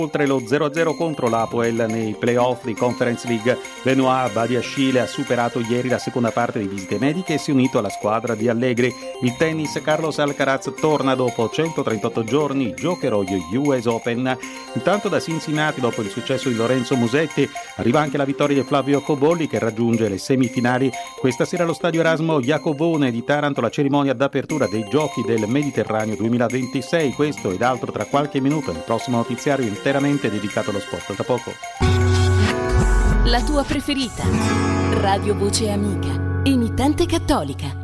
Oltre lo 0-0 contro l'Apoel nei playoff di Conference League, Benoit Badiashile ha superato ieri la seconda parte di visite mediche e si è unito alla squadra di Allegri. Il tennis, Carlos Alcaraz torna dopo 138 giorni, giocherò US Open. Intanto da Cincinnati, dopo il successo di Lorenzo Musetti, arriva anche la vittoria di Flavio Cobolli che raggiunge le semifinali. Questa sera allo stadio Erasmo Iacobone di Taranto la cerimonia d'apertura dei Giochi del Mediterraneo 2026. Questo ed altro tra qualche minuto nel prossimo notiziario interamente dedicato allo sport. Tra poco. La tua preferita. Radio Voce Amica. Emittente cattolica.